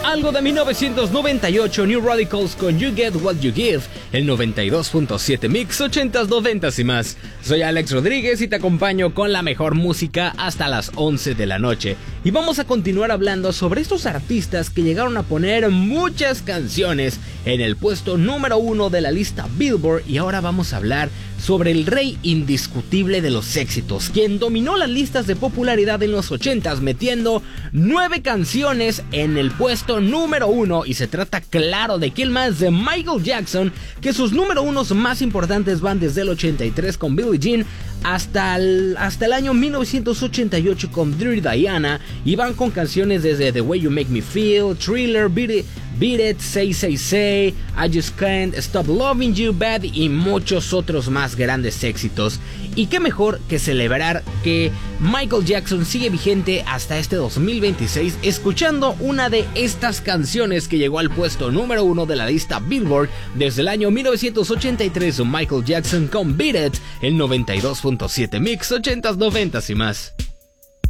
Algo de 1998, New Radicals con You Get What You Give, el 92.7 Mix, 80s, 90s y más. Soy Alex Rodríguez y te acompaño con la mejor música hasta las 11 de la noche. Y vamos a continuar hablando sobre estos artistas que llegaron a poner muchas canciones en el puesto número 1 de la lista Billboard. Y ahora vamos a hablar sobre el rey indiscutible de los éxitos, quien dominó las listas de popularidad en los 80s metiendo 9 canciones en el puesto número 1, y se trata claro de quién más, de Michael Jackson, que sus número 1 más importantes van desde el 83 con Billie Jean hasta el año 1988 con Dirty Diana, y van con canciones desde The Way You Make Me Feel, Thriller, Beat It, Say Say Say, I Just Can't Stop Loving You, Bad y muchos otros más grandes éxitos. Y qué mejor que celebrar que Michael Jackson sigue vigente hasta este 2026 escuchando una de estas canciones que llegó al puesto número 1 de la lista Billboard desde el año 1983, Michael Jackson con Beat It, el 92.7 Mix, 80s, 90s y más.